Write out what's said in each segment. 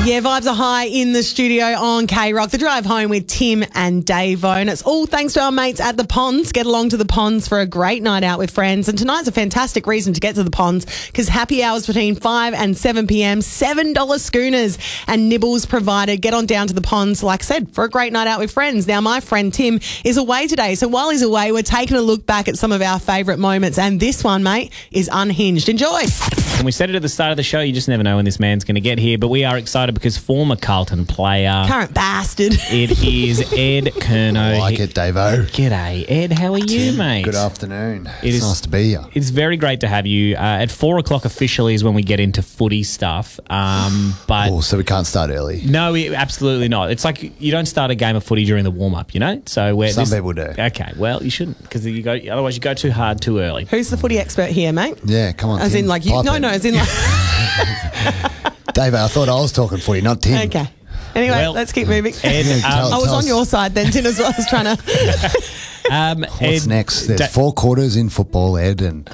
Yeah, vibes are high in the studio on K-Rock. The drive home with Tim and Davo. And it's all thanks to our mates at the Ponds. Get along to the Ponds for a great night out with friends. And tonight's a fantastic reason to get to the Ponds because happy hours between 5 and 7 p.m. $7 schooners and nibbles provided. Get on down to the Ponds, like I said, for a great night out with friends. Now, my friend Tim is away today. So while he's away, we're taking a look back at some of our favourite moments. And this one, mate, is Unhinged. Enjoy. And we said it at the start of the show, you just never know when this man's going to get here, but we are excited because former Carlton player... Current bastard. It is Ed Curnow. Like it, Davo. G'day, Ed. How are you, mate? Good afternoon. It's nice to be here. It's very great to have you. At 4 o'clock officially is when we get into footy stuff. But so we can't start early? No, absolutely not. It's like you don't start a game of footy during the warm-up, you know? So Some people do. Okay, well, you shouldn't because otherwise you go too hard too early. Who's the footy expert here, mate? Yeah, come on, As Tim. in like you? No, as in like... Dave, I thought I was talking for you, not Tim. Okay. Anyway, Well, let's keep moving. Ed, I was on your side then, Tim, as well. I was trying to... What's next? There's 4 quarters in football, Ed, and...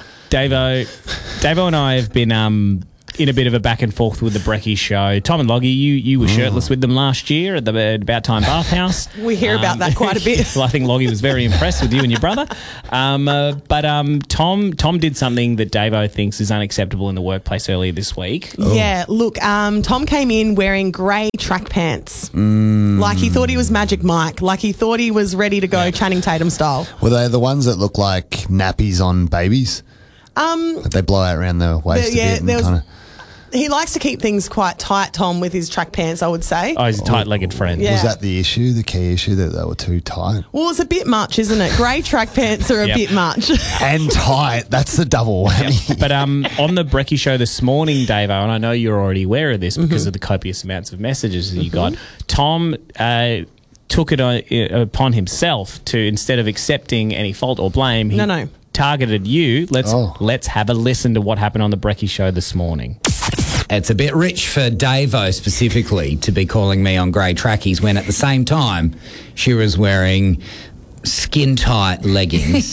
Davo and I have been in a bit of a back and forth with the Brekkie show. Tom and Loggy, you were shirtless with them last year at the About Time Bathhouse. We hear about that quite a bit. Well, I think Loggy was very impressed with you and your brother. But Tom did something that Davo thinks is unacceptable in the workplace earlier this week. Yeah, look, Tom came in wearing grey track pants. Like he thought he was Magic Mike. Like he thought he was ready to go Channing Tatum style. Were they the ones that look like nappies on babies? That they blow out around the waist a bit and kind of... He likes to keep things quite tight, Tom, with his track pants, I would say. Oh, he's a tight-legged friend. Yeah. Was that the issue, the key issue, that they were too tight? Well, it's a bit much, isn't it? Grey track pants are a bit much. And tight. That's the double whammy. But on the Brekkie show this morning, Davo, and I know you're already aware of this because of the copious amounts of messages that you got, Tom took it upon himself to, instead of accepting any fault or blame, he targeted you. Let's have a listen to what happened on the Brekkie show this morning. It's a bit rich for Davo specifically to be calling me on grey trackies when at the same time she was wearing skin-tight leggings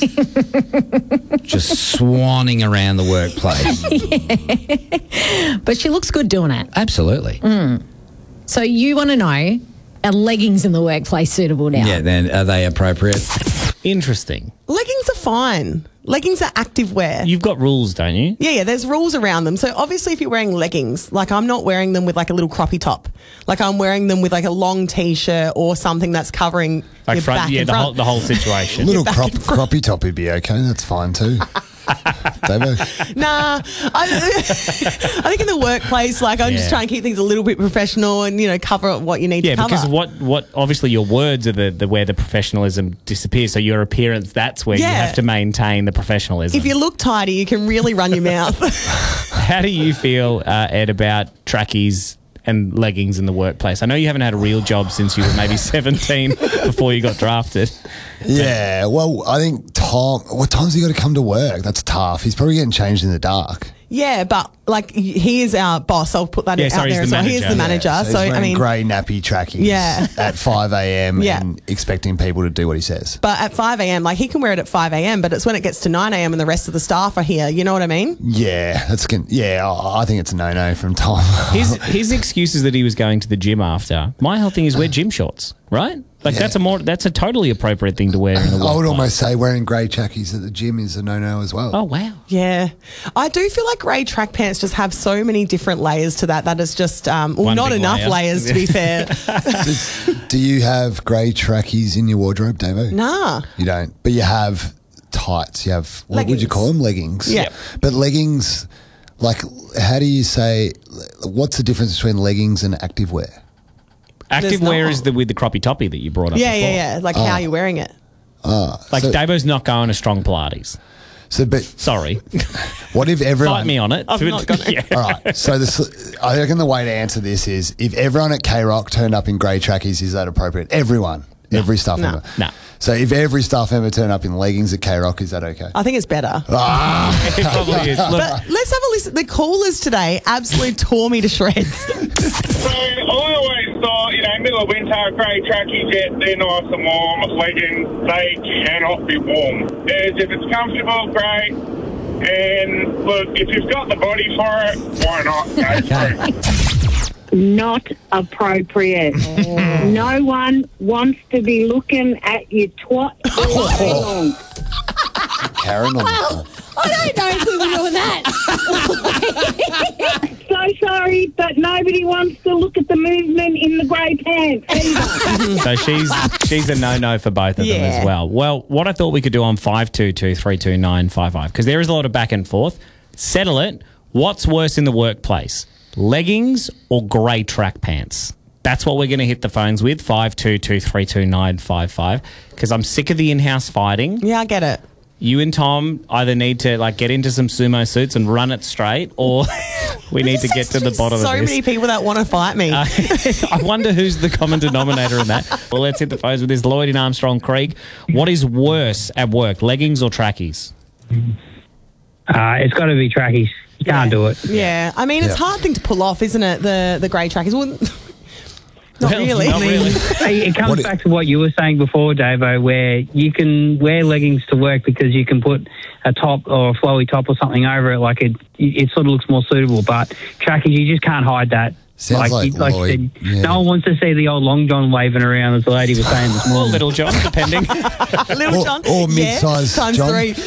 just swanning around the workplace. Yeah. But she looks good doing it. Absolutely. So you want to know, are leggings in the workplace suitable now? Yeah, then are they appropriate? Interesting. Leggings are fine. Leggings are active wear. You've got rules, don't you? Yeah, there's rules around them. So obviously if you're wearing leggings, like I'm not wearing them with like a little croppy top. Like I'm wearing them with like a long T-shirt or something that's covering Like your front, back yeah, and the front. whole situation. A little croppy top would be okay. That's fine too. Davo? Nah, I think in the workplace, like I'm just trying to keep things a little bit professional and, you know, cover what you need to cover. Yeah, because what obviously your words are the where the professionalism disappears. So your appearance, that's where you have to maintain the professionalism. If you look tidy, you can really run your mouth. How do you feel, Ed, about trackies and leggings in the workplace? I know you haven't had a real job since you were maybe 17 before you got drafted. Yeah, well, I think what time's he got to come to work? That's tough. He's probably getting changed in the dark. Yeah, but like he is our boss. I'll put that out there as well. He is the manager. Yeah, so he's I mean, grey nappy trackies at 5 a.m. and expecting people to do what he says. But at 5 a.m, like he can wear it at 5 a.m, but it's when it gets to 9 a.m. and the rest of the staff are here. You know what I mean? Yeah, I think it's a no-no from Tom. His excuse is that he was going to the gym after. My whole thing is wear gym shorts, right? Like that's a totally appropriate thing to wear in the workplace. I would almost say wearing grey trackies at the gym is a no-no as well. Oh, wow. Yeah. I do feel like grey track pants just have so many different layers to that. That is just, not enough layers to be fair. Do you have grey trackies in your wardrobe, Davo? Nah. You don't. But you have tights. You have, what would you call them? Leggings. Yeah. But leggings, like, how do you say, what's the difference between leggings and activewear? Active wear is with the croppy toppy that you brought up before. Yeah. Like how you're wearing it. Like Davo's not going to strong Pilates. Sorry. What if everyone... Fight me on it. I'm not going to. All right. So I reckon the way to answer this is if everyone at K-Rock turned up in grey trackies, is that appropriate? Everyone. Every staff member. No. So if every staff member turned up in leggings at K-Rock, is that okay? I think it's better. It probably is. Look, But let's have a listen. The callers today absolutely tore me to shreds. So I always thought, middle of winter, grey trackies, they're nice and warm. Leggings, they cannot be warm. If it's comfortable, great. And look, if you've got the body for it, why not? Go for it. not appropriate. No one wants to be looking at your twat all day long. Karen on the I don't know if we were doing that. So sorry, but nobody wants to look at the movement in the grey pants either. So she's a no-no for both of them Yeah. as well. Well, what I thought we could do on 522-329-55, because there is a lot of back and forth, settle it. What's worse in the workplace, leggings or grey track pants? That's what we're going to hit the phones with, 522-329-55, because I'm sick of the in-house fighting. Yeah, I get it. You and Tom either need to get into some sumo suits and run it straight, or we need to get to the bottom so of this. many people that want to fight me. I wonder who's the common denominator in that. Well, let's hit the phones with this. Lloyd in Armstrong Creek. What is worse at work, leggings or trackies? It's got to be trackies. You can't do it. Yeah, I mean, it's a hard thing to pull off, isn't it? The grey trackies. Well, not Well, really. not really. It comes back to what you were saying before, Davo, where you can wear leggings to work because you can put a top or a flowy top or something over it. It sort of looks more suitable. But trackies, you just can't hide that. Sounds like you Lloyd. said, Yeah. no one wants to see the old Long John waving around, as the lady was saying this Or morning. Little John, depending. Little John. or mid-size times John. 3.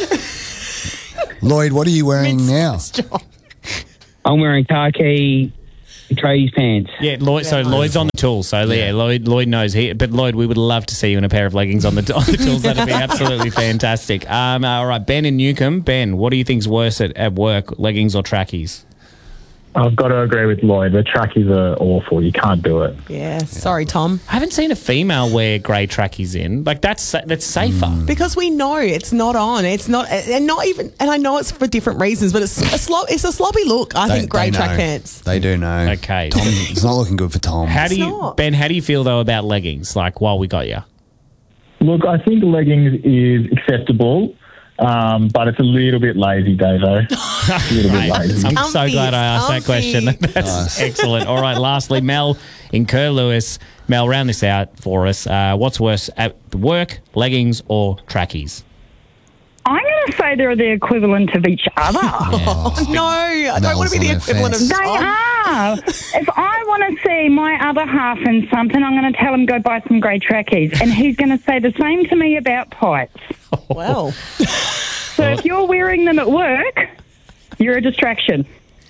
Lloyd, what are you wearing now? John. I'm wearing khaki tradies pants. Yeah, Lloyd. So Lloyd's on the tools. So yeah, Lloyd knows he. But Lloyd, we would love to see you in a pair of leggings on the tools. That'd be absolutely fantastic. All right, Ben in Newcombe. Ben, what do you think's worse at work, leggings or trackies? I've got to agree with Lloyd. The trackies are awful. You can't do it. Yeah, sorry, Tom. I haven't seen a female wear grey trackies in. That's safer. Because we know it's not on. It's not, and not even. And I know it's for different reasons, but it's a sloppy look. I think grey They track know. pants. They do know. Okay. Tom, it's not looking good for Tom. How do you, not. Ben? How do you feel though about leggings? While we got you. Look, I think leggings is acceptable, but it's a little bit lazy, Davo. A little bit lazy. I'm so glad I asked that question. Comfy. That's excellent. All right, lastly, Mel in Kerr-Lewis. Mel, round this out for us. What's worse at work, leggings or trackies? I'm going to say they're the equivalent of each other. No, I don't want to be the Nails on equivalent their of They Tom. are. If I want to see my other half in something, I'm going to tell him go buy some grey trackies. And he's going to say the same to me about tights. Well, So if you're wearing them at work, you're a distraction.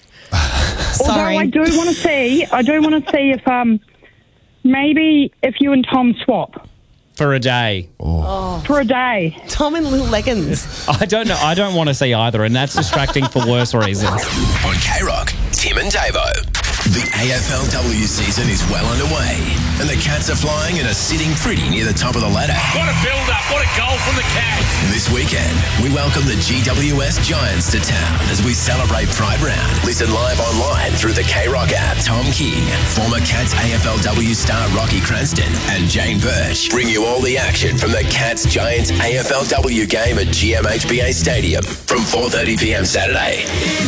sorry. Although I do want to see if maybe if you and Tom swap For a day. for a day. Tom in little leggings. I don't know. I don't want to see either, and that's distracting for worse reasons. On K-Rock, Tim and Davo. The AFLW season is well underway, and the Cats are flying and are sitting pretty near the top of the ladder. What a build-up. What a goal from the Cats. This weekend, we welcome the GWS Giants to town as we celebrate Pride Round. Listen live online through the K-Rock app. Tom King, former Cats AFLW star Rocky Cranston, and Jane Birch bring you all the action from the Cats Giants AFLW game at GMHBA Stadium from 4:30 p.m. Saturday.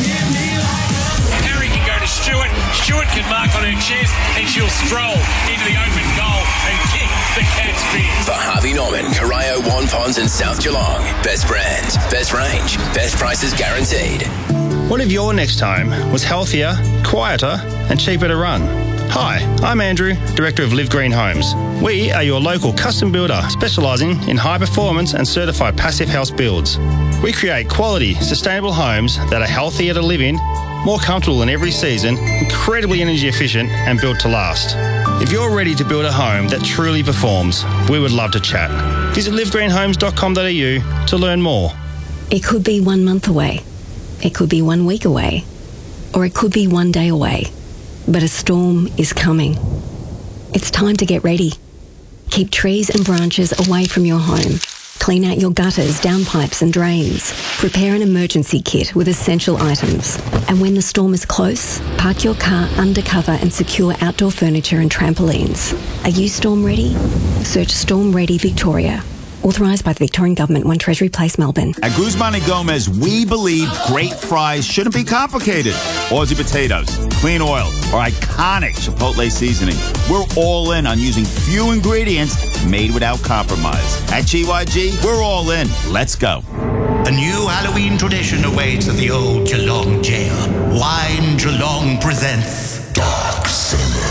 Harry can go to Stewart. Stewart can mark on her chest, and she'll stroll into the open goal and kick the Cats' bin. For Harvey Norman, Corio, Wanpons and South Geelong. Best brands, best range, best prices guaranteed. What if your next home was healthier, quieter and cheaper to run? Hi, I'm Andrew, Director of Live Green Homes. We are your local custom builder specialising in high performance and certified passive house builds. We create quality, sustainable homes that are healthier to live in, more comfortable in every season, incredibly energy efficient and built to last. If you're ready to build a home that truly performs, we would love to chat. Visit livegreenhomes.com.au to learn more. It could be 1 month away. It could be 1 week away. Or it could be 1 day away. But a storm is coming. It's time to get ready. Keep trees and branches away from your home. Clean out your gutters, downpipes and drains. Prepare an emergency kit with essential items. And when the storm is close, park your car under cover and secure outdoor furniture and trampolines. Are you storm ready? Search Storm Ready Victoria. Authorised by the Victorian Government, 1 Treasury Place, Melbourne. At Guzman & Gomez, we believe great fries shouldn't be complicated. Aussie potatoes, clean oil, or iconic Chipotle seasoning. We're all in on using few ingredients made without compromise. At GYG, we're all in. Let's go. A new Halloween tradition awaits at the old Geelong jail. Wine Geelong presents Dark Cinema.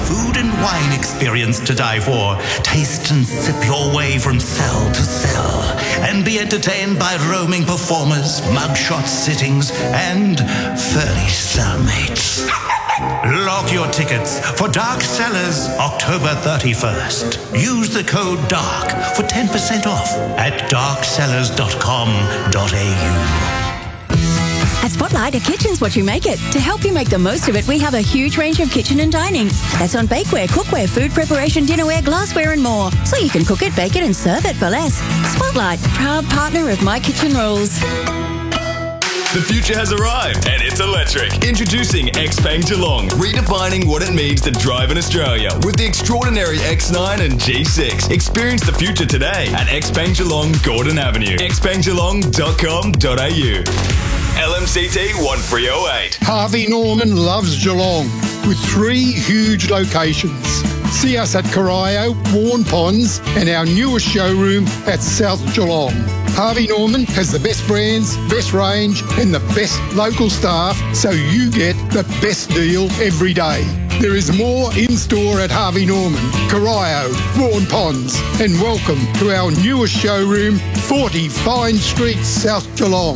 food and wine experience to die for. Taste and sip your way from cell to cell and be entertained by roaming performers, mugshot sittings, and furnished cellmates. Lock your tickets for Dark Cellars October 31st. Use the code DARK for 10% off at darkcellars.com.au. At Spotlight, a kitchen's what you make it. To help you make the most of it, we have a huge range of kitchen and dining. That's on bakeware, cookware, food preparation, dinnerware, glassware and more. So you can cook it, bake it and serve it for less. Spotlight, proud partner of My Kitchen Rules. The future has arrived and it's electric. Introducing Xpeng Geelong, redefining what it means to drive in Australia with the extraordinary X9 and G6. Experience the future today at Xpeng Geelong, Gordon Avenue. xpenggeelong.com.au. LMCT 1308. Harvey Norman loves Geelong with 3 huge locations. See us at Corio, Warren Ponds and our newest showroom at South Geelong. Harvey Norman has the best brands, best range and the best local staff, so you get the best deal every day. There is more in store at Harvey Norman, Corio, Warren Ponds, and welcome to our newest showroom, 40 Fine Street, South Geelong.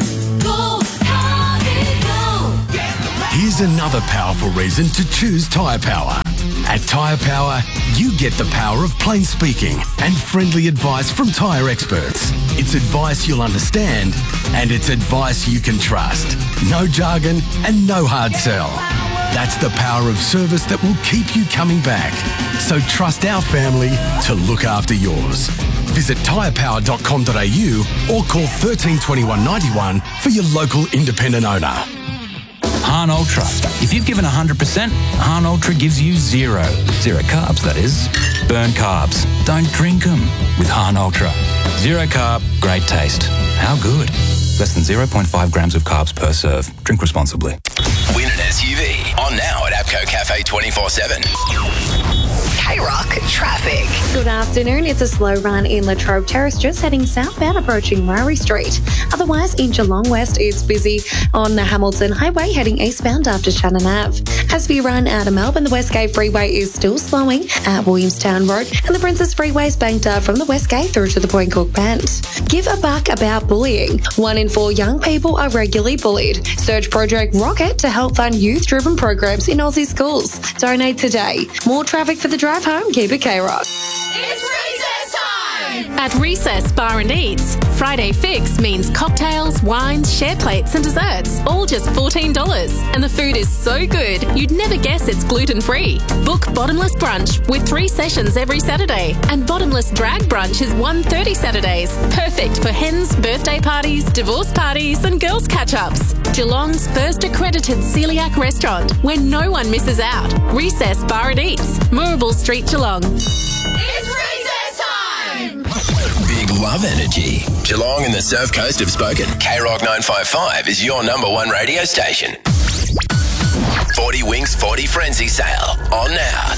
Here's another powerful reason to choose Tyre Power. At Tyre Power, you get the power of plain speaking and friendly advice from tyre experts. It's advice you'll understand and it's advice you can trust. No jargon and no hard sell. That's the power of service that will keep you coming back. So trust our family to look after yours. Visit tyrepower.com.au or call 13 21 91 for your local independent owner. Hahn Ultra. If you've given 100%, Hahn Ultra gives you 0. 0 carbs, that is. Burn carbs. Don't drink them with Hahn Ultra. 0 carb, great taste. How good? Less than 0.5 grams of carbs per serve. Drink responsibly. Win an SUV. On now at APCO Cafe 24/7. K-Rock traffic. Good afternoon. It's a slow run in Latrobe Terrace, just heading southbound approaching Murray Street. Otherwise, in Geelong West, it's busy on the Hamilton Highway heading eastbound after Shannon Ave. As we run out of Melbourne, the Westgate Freeway is still slowing at Williamstown Road, and the Princess Freeway is banked up from the Westgate through to the Point Cook Bend. Give a buck about bullying. 1 in 4 young people are regularly bullied. Search Project Rocket to help fund youth-driven programs in Aussie schools. Donate today. More traffic for the drive home. Keep it K-Rock. It's recess time! At Recess Bar and Eats, Friday Fix means cocktails, wines, share plates and desserts, all just $14. And the food is so good, you'd never guess it's gluten-free. Book Bottomless Brunch with 3 sessions every Saturday. And Bottomless Drag Brunch is 1:30 Saturdays. Perfect for hens, birthday parties, divorce parties and girls' catch-ups. Geelong's first accredited celiac restaurant where no one misses out. Recess Bar and Eats, Moorabool Street, Geelong. It's recess time! Big love energy. Geelong and the Surf Coast have spoken. K-Rock 955 is your number 1 radio station. 40 Winks 40 Frenzy sale. On now.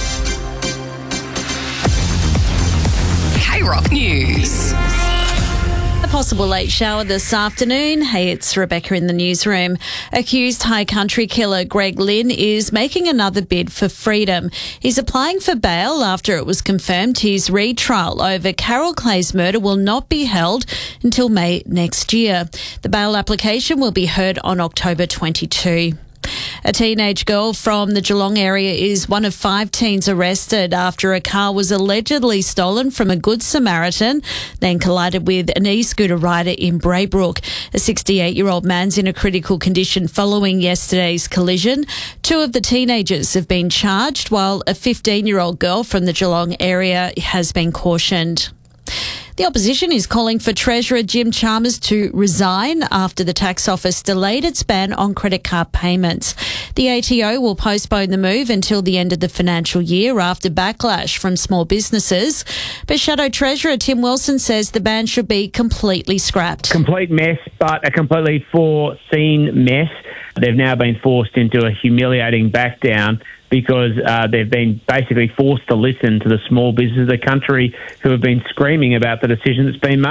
K-Rock News. A possible late shower this afternoon. Hey, it's Rebecca in the newsroom. Accused High Country killer Greg Lynn is making another bid for freedom. He's applying for bail after it was confirmed his retrial over Carol Clay's murder will not be held until May next year. The bail application will be heard on October 22. A teenage girl from the Geelong area is one of 5 teens arrested after a car was allegedly stolen from a Good Samaritan, then collided with an e-scooter rider in Braybrook. A 68-year-old man's in a critical condition following yesterday's collision. 2 of the teenagers have been charged, while a 15-year-old girl from the Geelong area has been cautioned. The opposition is calling for Treasurer Jim Chalmers to resign after the tax office delayed its ban on credit card payments. The ATO will postpone the move until the end of the financial year after backlash from small businesses. But Shadow Treasurer Tim Wilson says the ban should be completely scrapped. Complete mess, but a completely foreseen mess. They've now been forced into a humiliating back down because they've been basically forced to listen to the small businesses of the country who have been screaming about the decision that's been made.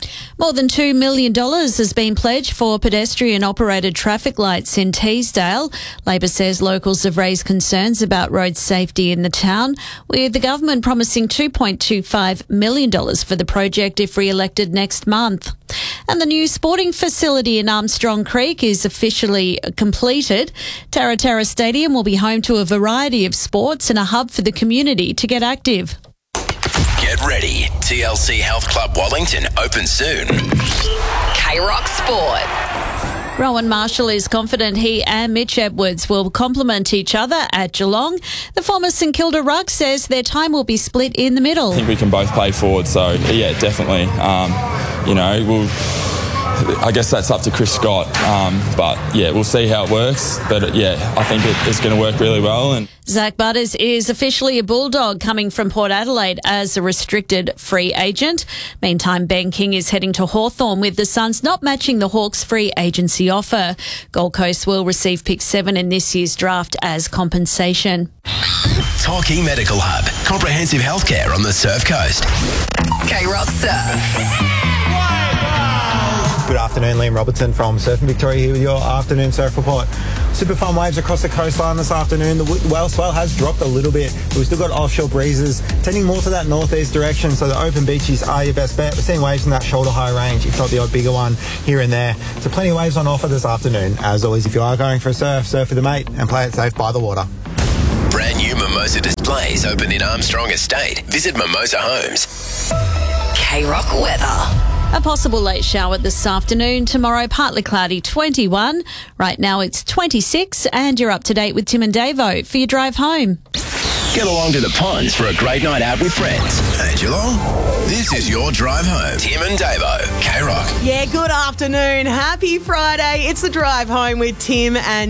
More than $2 million has been pledged for pedestrian-operated traffic lights in Teesdale. Labor says locals have raised concerns about road safety in the town, with the government promising $2.25 million for the project if re-elected next month. And the new sporting facility in Armstrong Creek is officially completed. Tarra Stadium will be home to a variety of sports and a hub for the community to get active. Get ready. TLC Health Club Wellington open soon. K-Rock Sport. Rowan Marshall is confident he and Mitch Edwards will complement each other at Geelong. The former St Kilda ruck says their time will be split in the middle. I think we can both play forward, so yeah, definitely. I guess that's up to Chris Scott, but yeah, we'll see how it works. But yeah, I think it's going to work really well. And Zach Butters is officially a Bulldog coming from Port Adelaide as a restricted free agent. Meantime, Ben King is heading to Hawthorn with the Suns not matching the Hawks' free agency offer. Gold Coast will receive pick 7 in this year's draft as compensation. Torquay Medical Hub. Comprehensive healthcare on the Surf Coast. K-Rock Surf. Good afternoon, Liam Robertson from Surfing Victoria here with your afternoon surf report. Super fun waves across the coastline this afternoon. The whale swell has dropped a little bit, but we've still got offshore breezes tending more to that northeast direction, so the open beaches are your best bet. We're seeing waves in that shoulder high range, if not the odd bigger one here and there. So plenty of waves on offer this afternoon. As always, if you are going for a surf with a mate and play it safe by the water. Brand new Mimosa displays open in Armstrong Estate. Visit Mimosa Homes. K-Rock weather. A possible late shower this afternoon. Tomorrow, partly cloudy, 21. Right now, it's 26. And you're up to date with Tim and Davo for your drive home. Get along to the ponds for a great night out with friends. Hey, Geelong, this is your drive home. Tim and Davo, K-Rock. Yeah, good afternoon. Happy Friday. It's the drive home with Tim and